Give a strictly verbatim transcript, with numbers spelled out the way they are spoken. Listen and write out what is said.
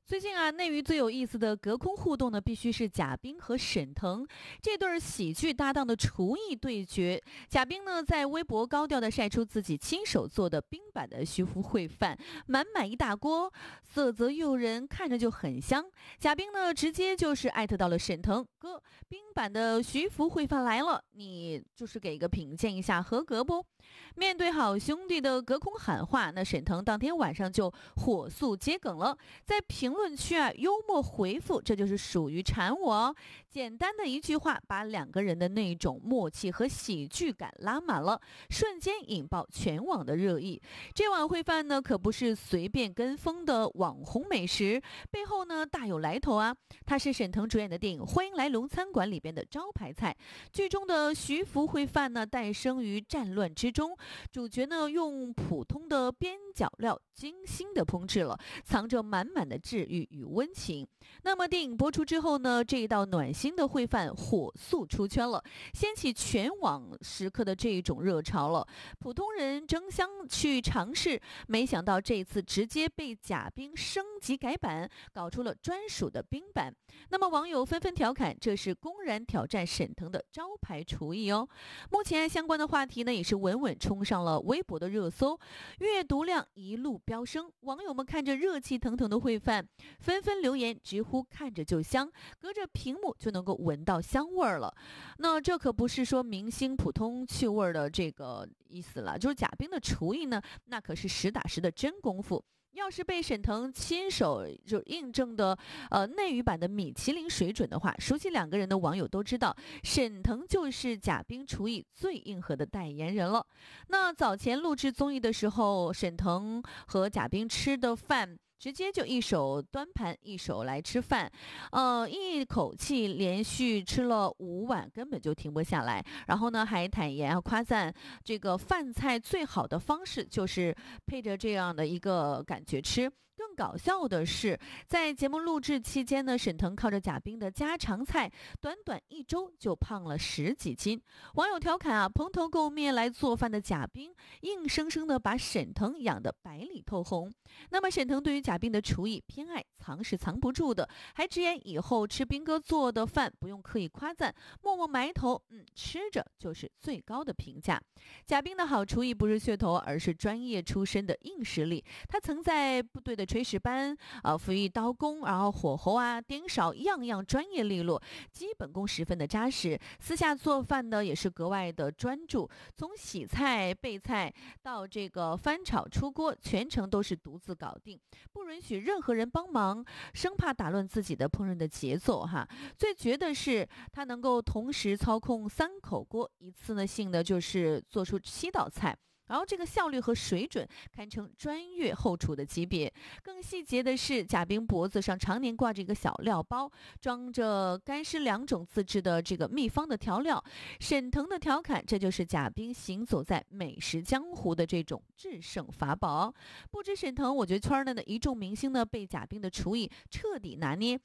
最近啊，内娱最有意思的隔空互动呢，必须是贾冰和沈腾这对喜剧搭档的厨艺对决。贾冰呢，在微博高调的晒出自己亲手做的冰版的徐福烩饭，满满一大锅，色泽诱人，看着就很香。贾冰呢，直接就是艾特到了沈腾哥，冰版的徐福烩饭来了，你就是给个品鉴一下，合格不？面对好兄弟的隔空喊话，那沈腾当天晚上就火速接梗了，在评论区啊幽默回复，这就是属于馋我。简单的一句话，把两个人的那种默契和喜剧感拉满了，瞬间引爆全网的热议。这碗烩饭呢，可不是随便跟风的网红美食，背后呢大有来头啊！它是沈腾主演的电影《欢迎来龙餐馆》里边的招牌菜。剧中的徐福烩饭呢，诞生于战乱之中，主角呢用普通的边角料精心的烹制了，藏着满满的治愈与温情。那么电影播出之后呢，这一道暖心的烩饭火速出圈了，掀起全网食客的这一种热潮了。普通人争相去尝试，没想到这次直接被贾冰升级改版，搞出了专属的冰版。那么网友纷纷调侃，这是公然挑战沈腾的招牌厨艺哦。目前相关的话题呢，也是稳稳冲上了微博的热搜，阅读量一路飙升。网友们看着热气腾腾的烩饭，纷纷留言直呼看着就香，隔着屏幕就能够闻到香味儿了。那这可不是说明星普通趣味的这个意思了，就是贾冰的厨艺呢，那可是实打实的真功夫。要是被沈腾亲手就印证的，呃，内娱版的米其林水准的话，熟悉两个人的网友都知道，沈腾就是贾冰厨艺最硬核的代言人了。那早前录制综艺的时候，沈腾和贾冰吃的饭，直接就一手端盘，一手来吃饭，呃，一口气连续吃了五碗，根本就停不下来。然后呢，还坦言啊，夸赞这个饭菜最好的方式就是配着这样的一个感觉吃。更搞笑的是，在节目录制期间呢，沈腾靠着贾冰的家常菜，短短一周就胖了十几斤。网友调侃啊，蓬头垢面来做饭的贾冰，硬生生的把沈腾养得白里透红。那么沈腾对于贾冰的厨艺偏爱藏是藏不住的，还直言以后吃冰哥做的饭不用刻意夸赞，默默埋头，嗯，吃着就是最高的评价。贾冰的好厨艺不是噱头，而是专业出身的硬实力。他曾在部队的炊事班啊，服役刀工，然后火候啊、颠勺样样专业利落，基本功十分的扎实。私下做饭呢也是格外的专注，从洗菜、备菜到这个翻炒出锅，全程都是独自搞定，不允许任何人帮忙，生怕打乱自己的烹饪的节奏哈。最绝的是他能够同时操控三口锅，一次呢性的就是做出七道菜。然后这个效率和水准堪称专业后厨的级别。更细节的是，贾冰脖子上常年挂着一个小料包，装着干湿两种自制的这个秘方的调料。沈腾的调侃，这就是贾冰行走在美食江湖的这种制胜法宝。不止沈腾，我觉得圈内的一众明星呢，被贾冰的厨艺彻底拿捏。